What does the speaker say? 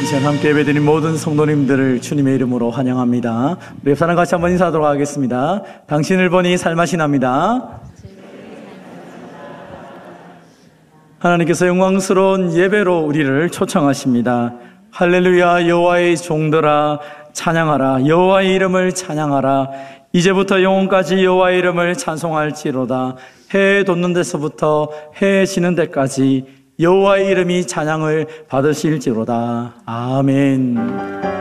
시간 함께 예배드린 모든 성도님들을 주님의 이름으로 환영합니다. 우리 옆 사람 같이 한번 인사하도록 하겠습니다. 당신을 보니 살맛이 납니다. 하나님께서 영광스러운 예배로 우리를 초청하십니다. 할렐루야. 여호와의 종들아 찬양하라. 여호와의 이름을 찬양하라. 이제부터 영원까지 여호와의 이름을 찬송할지로다. 해 돋는 데서부터 해 지는 데까지 여호와의 이름이 찬양을 받으실지로다. 아멘.